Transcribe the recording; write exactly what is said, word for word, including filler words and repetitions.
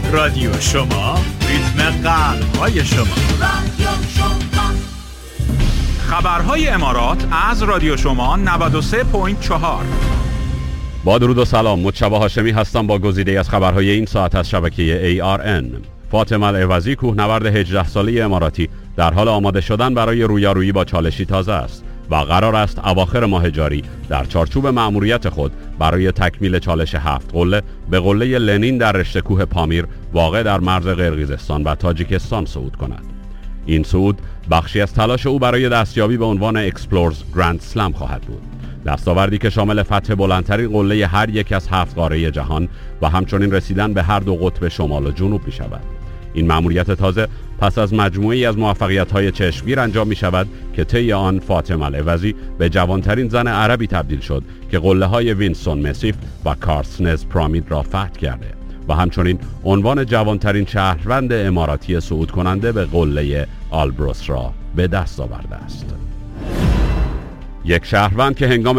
رادیو شما، ریتم قلب‌های شما. رادیو شما. خبرهای امارات از رادیو شما نود و سه و چهار. با درود و سلام، مجتبی هاشمی هستم با گزیده از خبرهای این ساعت از شبکه ای آر ان. فاطمه العوضی، کوهنورد هجده ساله اماراتی، در حال آماده شدن برای رویارویی با چالشی تازه است و قرار است اواخر ماه جاری در چارچوب مأموریت خود برای تکمیل چالش هفت قله به قله لنین در رشته کوه پامیر واقع در مرز قرقیزستان و تاجیکستان صعود کند. این صعود بخشی از تلاش او برای دستیابی به عنوان اکسپلورز گرند سلم خواهد بود، دستاوردی که شامل فتح بلندترین قله هر یک از هفت قاره جهان و همچنین رسیدن به هر دو قطب شمال و جنوب می شود. این مأموریت تازه پس از مجموعه‌ای از موفقیت‌های چشمگیر انجام می شود که طی آن فاطمه العوضی به جوانترین زن عربی تبدیل شد که قله‌های وینسون مسیف و کارسنز پرامید را فتح کرده و همچنین عنوان جوانترین شهروند اماراتی صعود کننده به قله آلبروس را به دست آورده است. یک شهروند که هنگام